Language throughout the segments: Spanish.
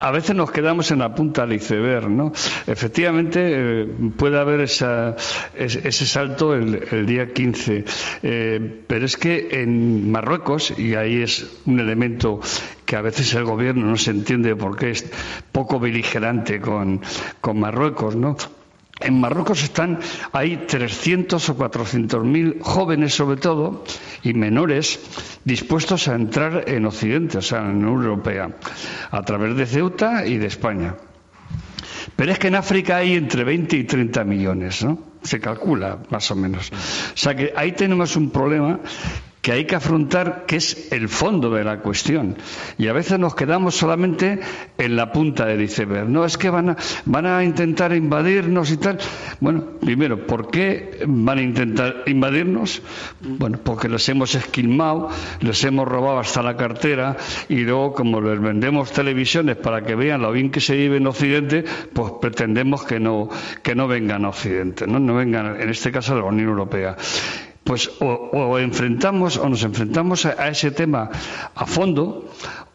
a veces nos quedamos en la punta del iceberg, ¿no? Efectivamente, puede haber ese salto el día 15, pero es que en Marruecos, y ahí es un elemento que a veces el gobierno no se entiende por qué es poco beligerante con Marruecos, ¿no? En Marruecos hay 300 o 400.000 jóvenes, sobre todo, y menores, dispuestos a entrar en Occidente, o sea, en la Unión Europea, a través de Ceuta y de España. Pero es que en África hay entre 20 y 30 millones, ¿no? Se calcula, más o menos. O sea que ahí tenemos un problema que hay que afrontar, que es el fondo de la cuestión. Y a veces nos quedamos solamente en la punta del iceberg. No, es que van a intentar invadirnos y tal. Bueno, primero, ¿por qué van a intentar invadirnos? Bueno, porque les hemos esquilmado, les hemos robado hasta la cartera, y luego, como les vendemos televisiones para que vean lo bien que se vive en Occidente, pues pretendemos que no vengan a Occidente, no vengan, en este caso, a la Unión Europea. Pues o nos enfrentamos a ese tema a fondo,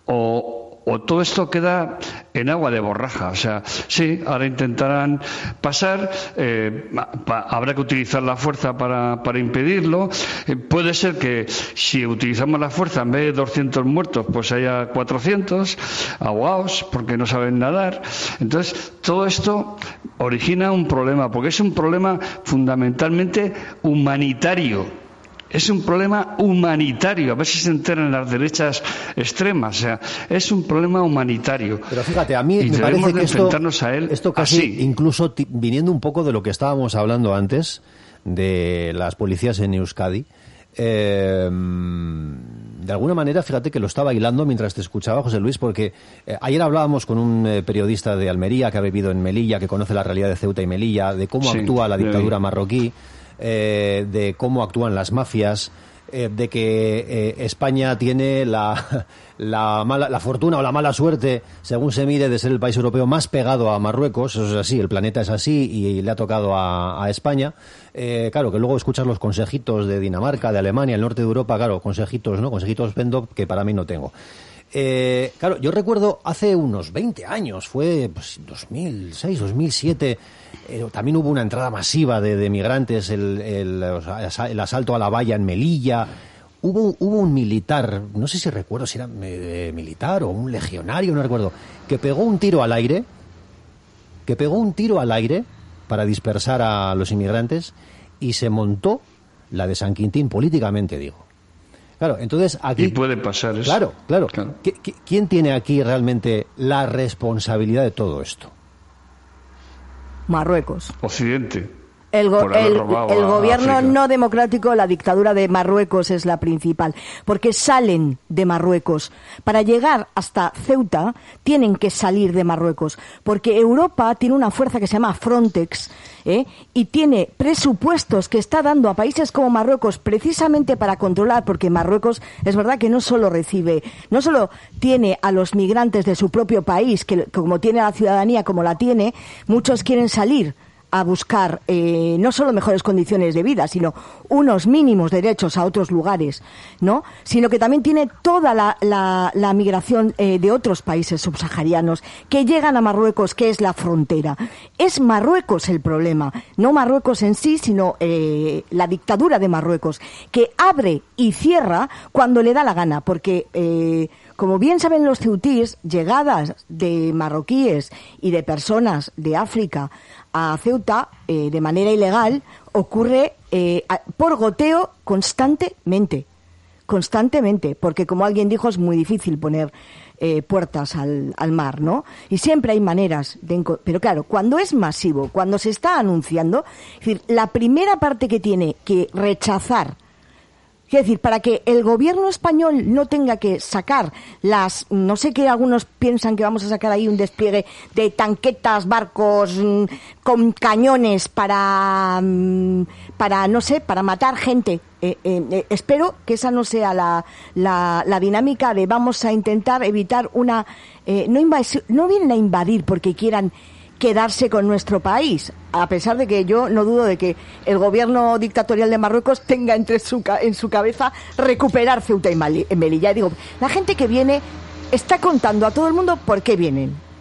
o todo esto queda en agua de borraja. O sea, sí, ahora intentarán pasar, habrá que utilizar la fuerza para impedirlo. Puede ser que si utilizamos la fuerza, en vez de 200 muertos, pues haya 400 ahogados porque no saben nadar. Entonces, todo esto origina un problema, porque es un problema fundamentalmente humanitario. Es un problema humanitario. A ver si se enteran las derechas extremas. O sea, es un problema humanitario. Pero fíjate, a mí me parece que esto casi, incluso viniendo un poco de lo que estábamos hablando antes, de las policías en Euskadi, de alguna manera, fíjate que lo estaba hilando mientras te escuchaba, José Luis, porque ayer hablábamos con un periodista de Almería que ha vivido en Melilla, que conoce la realidad de Ceuta y Melilla, de cómo actúa la dictadura marroquí, de cómo actúan las mafias, de que España tiene la fortuna o la mala suerte, según se mide, de ser el país europeo más pegado a Marruecos. Eso es así, el planeta es así y le ha tocado a España. Claro, que luego escuchas los consejitos de Dinamarca, de Alemania, el norte de Europa, claro, consejitos, ¿no? Consejitos Pendop que para mí no tengo. Claro, yo recuerdo hace unos 20 años, fue 2006, 2007, también hubo una entrada masiva de migrantes, el asalto a la valla en Melilla. Hubo un militar, no sé si recuerdo si era militar o un legionario, no recuerdo, que pegó un tiro al aire para dispersar a los inmigrantes, y se montó la de San Quintín, políticamente digo. Claro, entonces aquí... Y puede pasar eso. Claro. ¿Quién tiene aquí realmente la responsabilidad de todo esto? Marruecos. Occidente. El gobierno no democrático, la dictadura de Marruecos es la principal, porque salen de Marruecos. Para llegar hasta Ceuta tienen que salir de Marruecos, porque Europa tiene una fuerza que se llama Frontex, y tiene presupuestos que está dando a países como Marruecos precisamente para controlar, porque Marruecos es verdad que no solo tiene a los migrantes de su propio país, que como tiene la ciudadanía como la tiene, muchos quieren salir a buscar no solo mejores condiciones de vida, sino unos mínimos derechos a otros lugares, ¿no? Sino que también tiene toda la migración de otros países subsaharianos que llegan a Marruecos, que es la frontera. Es Marruecos el problema, no Marruecos en sí, sino la dictadura de Marruecos, que abre y cierra cuando le da la gana, porque... como bien saben los ceutíes, llegadas de marroquíes y de personas de África a Ceuta de manera ilegal ocurre por goteo constantemente, porque como alguien dijo es muy difícil poner puertas al mar, ¿no? Y siempre hay maneras pero claro, cuando es masivo, cuando se está anunciando, es decir, la primera parte que tiene que rechazar, es decir, para que el gobierno español no tenga que sacar no sé qué, algunos piensan que vamos a sacar ahí un despliegue de tanquetas, barcos con cañones para matar gente. Espero que esa no sea la dinámica de vamos a intentar evitar una no vienen a invadir porque quieran quedarse con nuestro país, a pesar de que yo no dudo de que el gobierno dictatorial de Marruecos tenga en su cabeza recuperar Ceuta y Melilla. Digo, la gente que viene está contando a todo el mundo por qué vienen.